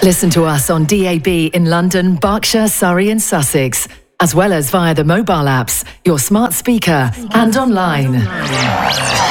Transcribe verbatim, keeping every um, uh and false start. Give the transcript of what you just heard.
Listen to us on D A B in London, Berkshire, Surrey and Sussex, as well as via the mobile apps, your smart speaker and online.